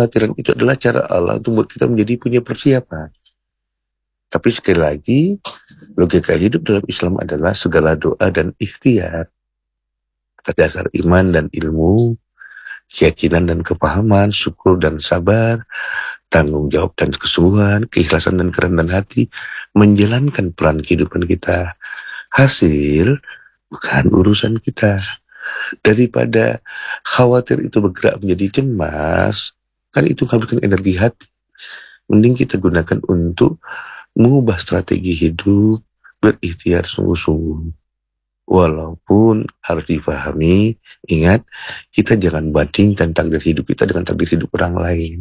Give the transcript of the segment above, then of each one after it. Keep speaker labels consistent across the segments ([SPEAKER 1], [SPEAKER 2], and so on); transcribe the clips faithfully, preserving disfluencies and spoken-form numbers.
[SPEAKER 1] kekhawatiran itu adalah cara Allah untuk membuat kita menjadi punya persiapan. Tapi sekali lagi, logika hidup dalam Islam adalah segala doa dan ikhtiar atas dasar iman dan ilmu, keyakinan dan kepahaman, syukur dan sabar, tanggung jawab dan kesungguhan, keikhlasan dan kerendahan hati, menjalankan peran kehidupan kita. Hasil bukan urusan kita. Daripada khawatir itu bergerak menjadi cemas, kan itu menghabiskan energi hati. Mending kita gunakan untuk mengubah strategi hidup, berikhtiar sungguh-sungguh. Walaupun harus difahami, ingat, kita jangan bandingkan takdir hidup kita dengan takdir hidup orang lain.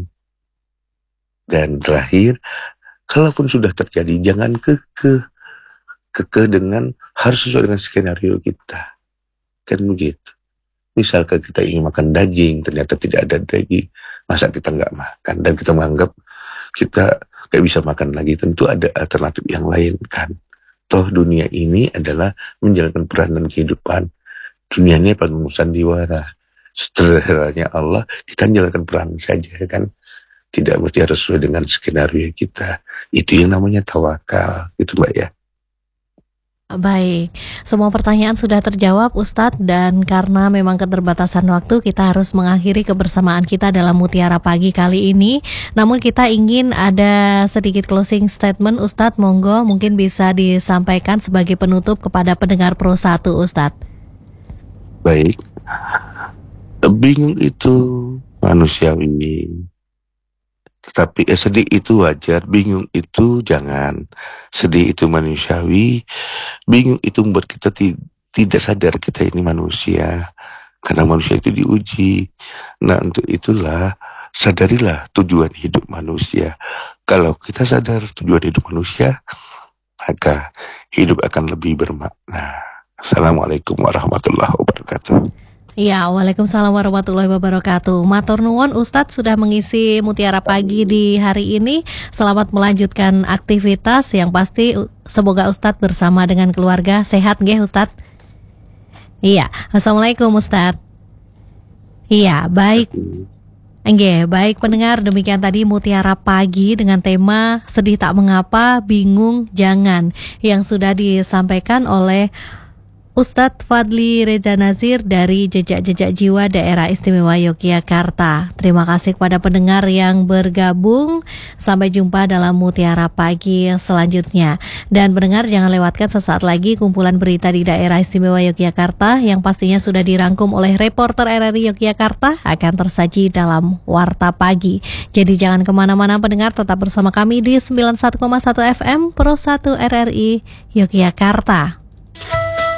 [SPEAKER 1] Dan terakhir, kalaupun sudah terjadi, jangan kekeh. Kekeh dengan harus sesuai dengan skenario kita. Kan begitu. Misalkan kita ingin makan daging, ternyata tidak ada daging, masa kita nggak makan, dan kita menganggap kita nggak bisa makan lagi, tentu ada alternatif yang lain kan. Toh dunia ini adalah menjalankan peranan kehidupan. Dunia ini paling sandiwara. Setelahnya Allah, kita menjalankan peran saja kan. Tidak mesti harus sesuai dengan skenario kita. Itu yang namanya tawakal, gitu Mbak ya.
[SPEAKER 2] Baik, semua pertanyaan sudah terjawab Ustadz, dan karena memang keterbatasan waktu kita harus mengakhiri kebersamaan kita dalam Mutiara Pagi kali ini. Namun kita ingin ada sedikit closing statement Ustadz, monggo mungkin bisa disampaikan sebagai penutup kepada pendengar Pro satu Ustadz.
[SPEAKER 1] Baik, bingung itu manusiawi. Tetapi eh, sedih itu wajar, bingung itu jangan. Sedih itu manusiawi, bingung itu membuat kita ti- tidak sadar kita ini manusia. Karena manusia itu diuji. Nah untuk itulah, sadarilah tujuan hidup manusia. Kalau kita sadar tujuan hidup manusia, maka hidup akan lebih bermakna. Assalamualaikum warahmatullahi wabarakatuh.
[SPEAKER 2] Ya, waalaikumsalam warahmatullahi wabarakatuh. Matur nuwun Ustadz sudah mengisi Mutiara Pagi di hari ini. Selamat melanjutkan aktivitas, yang pasti semoga Ustadz bersama dengan keluarga sehat nggih Ustadz. Iya, assalamualaikum Ustadz. Iya, baik. Nggih, baik pendengar, demikian tadi Mutiara Pagi dengan tema sedih tak mengapa, bingung jangan, yang sudah disampaikan oleh Ustadz Fadli Reza Nazir dari Jejak-Jejak Jiwa Daerah Istimewa Yogyakarta. Terima kasih kepada pendengar yang bergabung. Sampai jumpa dalam Mutiara Pagi selanjutnya. Dan pendengar jangan lewatkan sesaat lagi kumpulan berita di Daerah Istimewa Yogyakarta yang pastinya sudah dirangkum oleh reporter R R I Yogyakarta, akan tersaji dalam Warta Pagi. Jadi jangan kemana-mana pendengar, tetap bersama kami di sembilan puluh satu koma satu F M Pro satu R R I Yogyakarta.